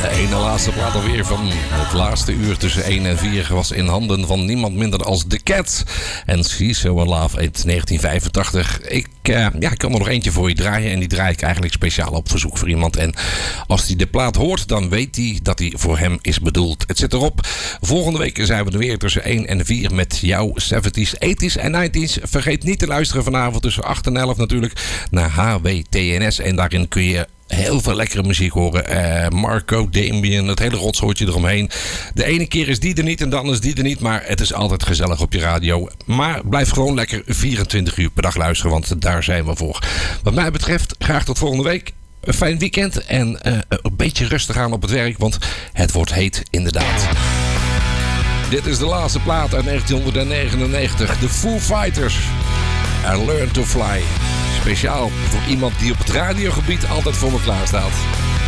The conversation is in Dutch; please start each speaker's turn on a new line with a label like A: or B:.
A: De ene laatste plaat alweer van het laatste uur tussen 1 en 4 was in handen van niemand minder als The Cat. En She's So In Love uit 1985. Ik kan er nog eentje voor je draaien. En die draai ik eigenlijk speciaal op verzoek voor iemand. En als hij de plaat hoort, dan weet hij dat hij voor hem is bedoeld. Het zit erop. Volgende week zijn we er weer tussen 1 en 4 met jouw 70s, 80s en 90s. Vergeet niet te luisteren vanavond tussen 8 en 11 natuurlijk naar HWTNS. En daarin kun je heel veel lekkere muziek horen. Marco, Damien, het hele rotsoortje eromheen. De ene keer is die er niet en dan is die er niet. Maar het is altijd gezellig op je radio. Maar blijf gewoon lekker 24 uur per dag luisteren. Want daar zijn we voor. Wat mij betreft, graag tot volgende week. Een fijn weekend. En een beetje rustig aan op het werk. Want het wordt heet inderdaad. Dit is de laatste plaat uit 1999. The Foo Fighters. And Learn to Fly. Speciaal voor iemand die op het radiogebied altijd voor me klaar staat.